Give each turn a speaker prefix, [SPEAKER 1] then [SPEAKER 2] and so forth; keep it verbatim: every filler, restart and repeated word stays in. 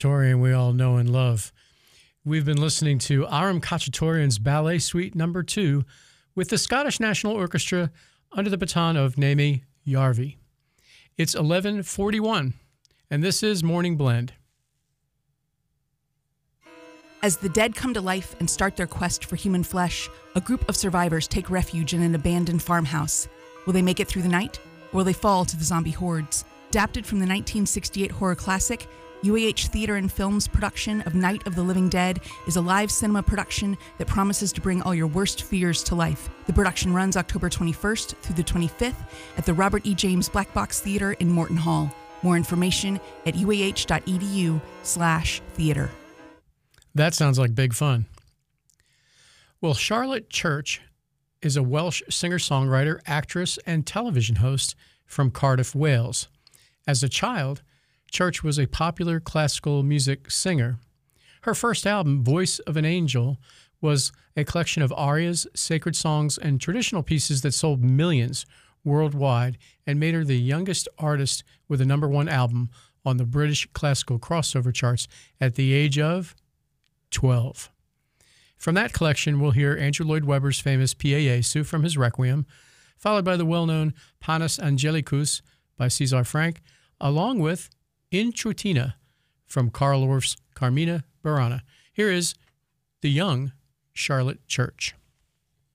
[SPEAKER 1] Khachaturian we all know and love. We've been listening to Aram Khachaturian's Ballet Suite Number Two with the Scottish National Orchestra under the baton of Naomi Yarvi. It's eleven forty-one, and this is Morning Blend.
[SPEAKER 2] As the dead come to life and start their quest for human flesh, a group of survivors take refuge in an abandoned farmhouse. Will they make it through the night, or will they fall to the zombie hordes? Adapted from the nineteen sixty-eight horror classic, U A H Theater and Film's production of Night of the Living Dead is a live cinema production that promises to bring all your worst fears to life. The production runs October twenty-first through the twenty-fifth at the Robert E. James Black Box Theater in Morton Hall. More information at uah.edu slash theater.
[SPEAKER 1] That sounds like big fun. Well, Charlotte Church is a Welsh singer-songwriter, actress, and television host from Cardiff, Wales. As a child, Church was a popular classical music singer. Her first album, Voice of an Angel, was a collection of arias, sacred songs, and traditional pieces that sold millions worldwide and made her the youngest artist with a number one album on the British classical crossover charts at the age of twelve. From that collection, we'll hear Andrew Lloyd Webber's famous Pie Jesu from his Requiem, followed by the well-known Panis Angelicus by Cesar Frank, along with In Trutina from Carl Orff's Carmina Burana. Here is the young Charlotte Church.